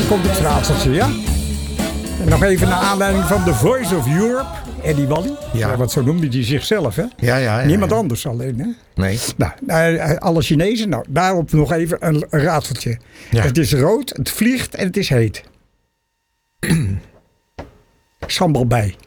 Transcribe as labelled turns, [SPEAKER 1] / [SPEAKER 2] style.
[SPEAKER 1] komt het raadseltje, ja? En nog even naar aanleiding van The Voice of Europe. Eddie Wally.
[SPEAKER 2] Ja.
[SPEAKER 1] Want zo noemde hij zichzelf, hè?
[SPEAKER 2] Ja.
[SPEAKER 1] Niemand anders alleen, hè?
[SPEAKER 2] Nee.
[SPEAKER 1] Nou, alle Chinezen. Nou, daarop nog even een raadseltje.
[SPEAKER 2] Ja.
[SPEAKER 1] Het is rood, het vliegt en het is heet. Sambal bij.